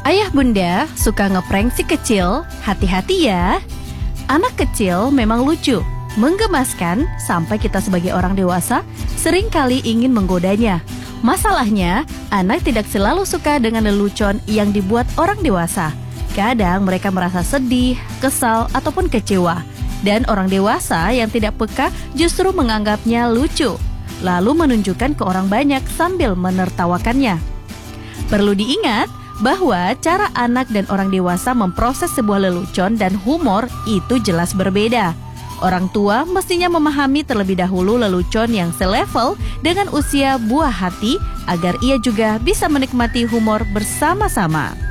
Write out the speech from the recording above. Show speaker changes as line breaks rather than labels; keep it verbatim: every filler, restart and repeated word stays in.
Ayah bunda suka ngeprank si kecil, hati-hati ya. Anak kecil memang lucu, menggemaskan sampai kita sebagai orang dewasa seringkali ingin menggodanya. Masalahnya, anak tidak selalu suka dengan lelucon yang dibuat orang dewasa. Kadang mereka merasa sedih, kesal, ataupun kecewa. Dan orang dewasa yang tidak peka justru menganggapnya lucu, lalu menunjukkan ke orang banyak sambil menertawakannya. Perlu diingat bahwa cara anak dan orang dewasa memproses sebuah lelucon dan humor itu jelas berbeda. Orang tua mestinya memahami terlebih dahulu lelucon yang selevel dengan usia buah hati agar ia juga bisa menikmati humor bersama-sama.